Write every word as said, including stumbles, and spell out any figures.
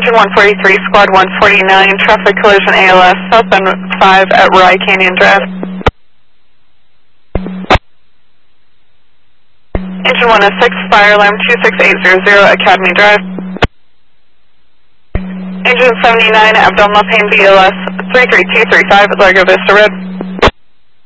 Engine one forty-three, Squad one forty-nine, traffic collision A L S, southbound five at Rye Canyon Drive. Engine one oh six, fire alarm two six eight zero zero, Academy Drive. Engine seventy-nine, Abdominal Pain B L S three three two three five, Largo Vista Road.